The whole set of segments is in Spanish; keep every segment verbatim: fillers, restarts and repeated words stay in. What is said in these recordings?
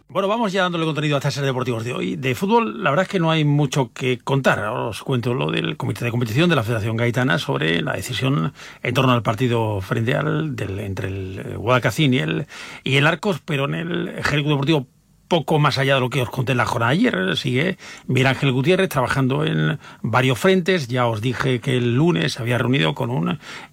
Bueno, vamos ya dándole contenido a Ser Deportivos de hoy. De fútbol, la verdad es que no hay mucho que contar. Ahora os cuento lo del Comité de Competición de la Federación Gaitana sobre la decisión en torno al partido frente al del, entre el Guadalcacín y el, y el Arcos, pero en el Ejército Deportivo poco más allá de lo que os conté en la jornada de ayer. Sigue Miguel Ángel Gutiérrez trabajando en varios frentes. Ya os dije que el lunes se había reunido con un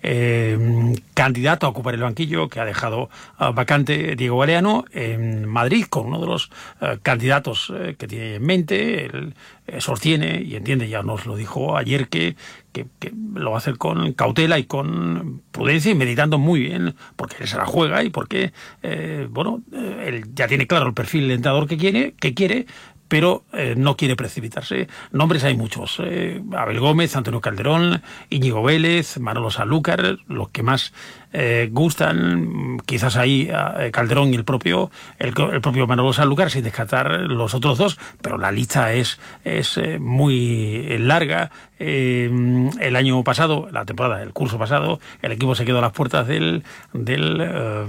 eh, candidato a ocupar el banquillo que ha dejado uh, vacante Diego Galeano en Madrid, con uno de los uh, candidatos uh, que tiene en mente. Él eh, sostiene y entiende, ya nos lo dijo ayer, que Que, que lo va a hacer con cautela y con prudencia y meditando muy bien, porque él se la juega y porque, eh, bueno, eh, él ya tiene claro el perfil del entrenador que quiere, que quiere pero eh, no quiere precipitarse. Nombres hay muchos. Eh, Abel Gómez, Antonio Calderón, Íñigo Vélez, Manolo Sanlúcar, los que más eh, gustan, quizás ahí eh, Calderón y el propio el, el propio Manolo Sanlúcar, sin descartar los otros dos, pero la lista es, es eh, muy larga. Eh, el año pasado, la temporada, el curso pasado, el equipo se quedó a las puertas del, del, eh,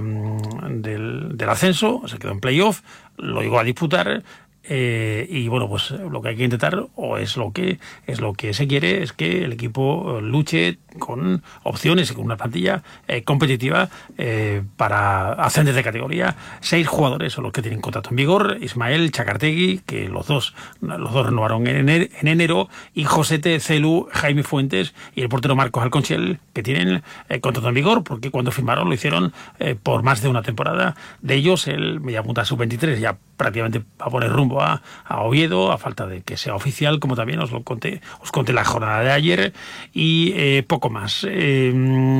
del, del ascenso, se quedó en playoff, lo llegó a disputar. Eh, y bueno, pues lo que hay que intentar, o es lo que es lo que se quiere, es que el equipo luche con opciones y con una plantilla eh, competitiva eh, para ascender de categoría. Seis jugadores son los que tienen contrato en vigor: Ismael, Chacartegui, que los dos los dos renovaron en enero, en enero y Josete, Celu, Jaime Fuentes y el portero Marcos Alconchel, que tienen eh, contrato en vigor, porque cuando firmaron lo hicieron eh, por más de una temporada. De ellos, el Mediapunta sub veintitrés ya prácticamente va a poner rumbo a, a Oviedo, a falta de que sea oficial, como también os lo conté, os conté la jornada de ayer, y eh, poco más. Eh,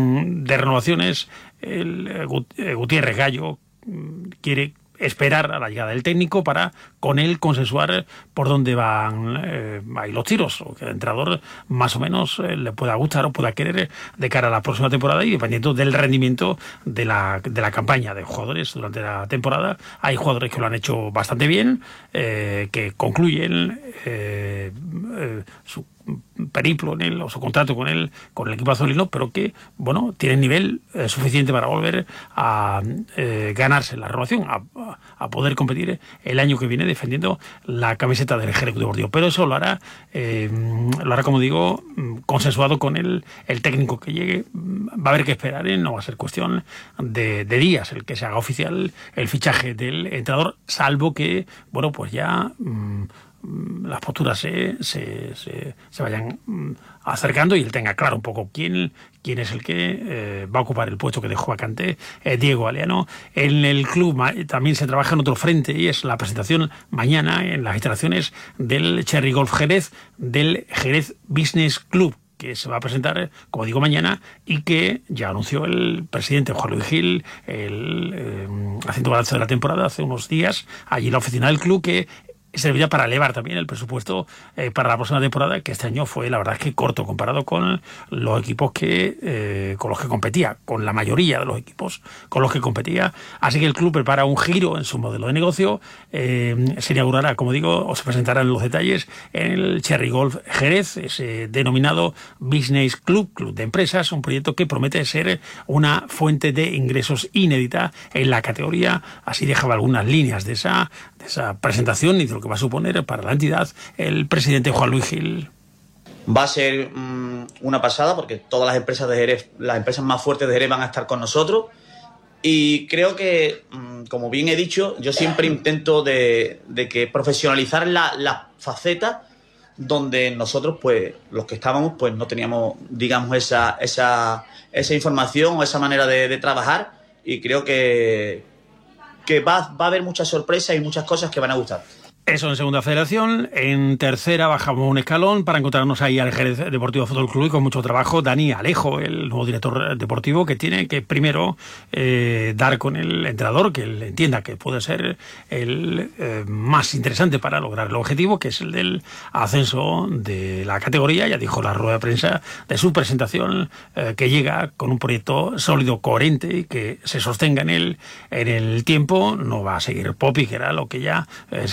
de renovaciones, el Gutiérrez Gallo quiere esperar a la llegada del técnico para con él consensuar por dónde van eh, ahí los tiros, o que el entrenador más o menos eh, le pueda gustar o pueda querer de cara a la próxima temporada, y dependiendo del rendimiento de la, de la campaña de jugadores durante la temporada. Hay jugadores que lo han hecho bastante bien, eh, que concluyen eh, eh, su periplo en él, o su contrato con él, con el equipo azulino, pero que, bueno, tienen nivel eh, suficiente para volver a eh, ganarse la renovación, a, a poder competir el año que viene defendiendo la camiseta del Ejército Deportivo. Pero eso lo hará, eh, lo hará, como digo, consensuado con el, el técnico que llegue. Va a haber que esperar, ¿eh? No va a ser cuestión de, de días el que se haga oficial el fichaje del entrenador, salvo que, bueno, pues ya Mmm, las posturas se, se, se, se vayan acercando y él tenga claro un poco quién, quién es el que eh, va a ocupar el puesto que dejó vacante eh, Diego Galeano. En el club también se trabaja en otro frente, y es la presentación mañana en las instalaciones del Cherry Golf Jerez, del Jerez Business Club, que se va a presentar, como digo, mañana, y que ya anunció el presidente Juan Luis Gil, el, eh, haciendo balance de la temporada hace unos días, allí en la oficina del club, que servirá para elevar también el presupuesto eh, para la próxima temporada, que este año fue, la verdad, es que corto comparado con los equipos que eh, con los que competía, con la mayoría de los equipos con los que competía. Así que el club prepara un giro en su modelo de negocio. Eh, se inaugurará, como digo, o se presentarán los detalles en el Cherry Golf Jerez, ese denominado Business Club, club de empresas, un proyecto que promete ser una fuente de ingresos inédita en la categoría. Así dejaba algunas líneas de esa, de esa presentación y de lo que va a suponer para la entidad el presidente Juan Luis Gil. Va a ser mmm, una pasada, porque todas las empresas de Jerez, las empresas más fuertes de Jerez, van a estar con nosotros, y creo que, mmm, como bien he dicho, yo siempre intento de, de que profesionalizar la, la faceta donde nosotros, pues, los que estábamos, pues no teníamos, digamos, esa, esa, esa información o esa manera de, de trabajar, y creo que, que va, va a haber muchas sorpresas y muchas cosas que van a gustar. Eso en segunda federación. En tercera bajamos un escalón para encontrarnos ahí al Jerez Deportivo Fútbol Club, y con mucho trabajo Dani Alejo, el nuevo director deportivo, que tiene que primero eh, dar con el entrenador que él entienda que puede ser el eh, más interesante para lograr el objetivo, que es el del ascenso de la categoría. Ya dijo la rueda de prensa de su presentación eh, que llega con un proyecto sólido, coherente, y que se sostenga en el, en el tiempo. No va a seguir Popi, que era lo que ya eh, se sabía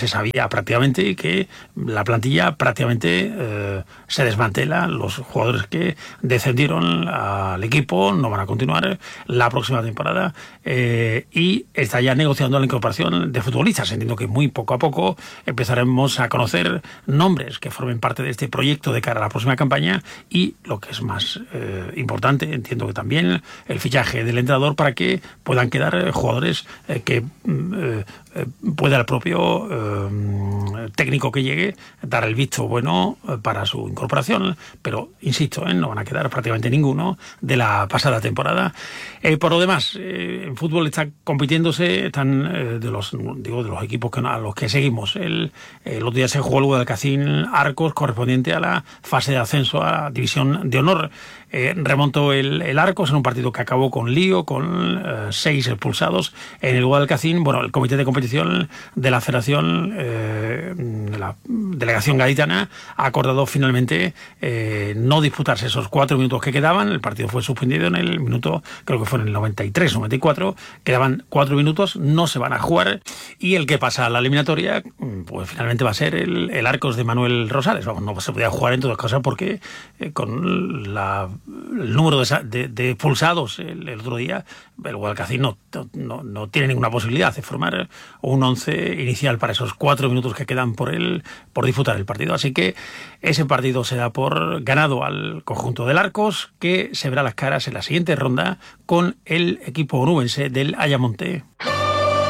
caduca prácticamente y que la plantilla prácticamente eh, se desmantela. Los jugadores que descendieron al equipo no van a continuar la próxima temporada eh, y está ya negociando la incorporación de futbolistas. Entiendo que muy poco a poco empezaremos a conocer nombres que formen parte de este proyecto de cara a la próxima campaña y, lo que es más eh, importante, entiendo que también el fichaje del entrenador para que puedan quedar eh, jugadores eh, que eh, eh, pueda el propio eh, técnico que llegue dar el visto bueno eh, para su incorporación, pero insisto, eh, no van a quedar prácticamente ninguno de la pasada temporada. Eh, por lo demás, eh, en fútbol está compitiéndose, están eh, de los digo de los equipos que, a los que seguimos. El, el otro día se jugó el Guadalcacín Arcos, correspondiente a la fase de ascenso a la división de honor. Eh, remontó el, el Arcos en un partido que acabó con lío, con eh, seis expulsados en el Guadalcacín. Bueno, el comité de competición de la Federación, eh, de la Delegación Gaditana, ha acordado finalmente eh, no disputarse esos cuatro minutos que quedaban. El partido fue suspendido en el minuto, creo que fue en el noventa y tres, noventa y cuatro. Quedaban cuatro minutos, no se van a jugar. Y el que pasa a la eliminatoria, pues finalmente va a ser el, el Arcos de Manuel Rosales. Vamos, no se podía jugar en todas cosas porque eh, con la el número de, de, de expulsados el, el otro día, el Guadalcacín no, no, no tiene ninguna posibilidad de formar un once inicial para esos cuatro minutos que quedan por el, por disputar el partido. Así que ese partido se da por ganado al conjunto del Arcos, que se verá las caras en la siguiente ronda con el equipo onubense del Ayamonte.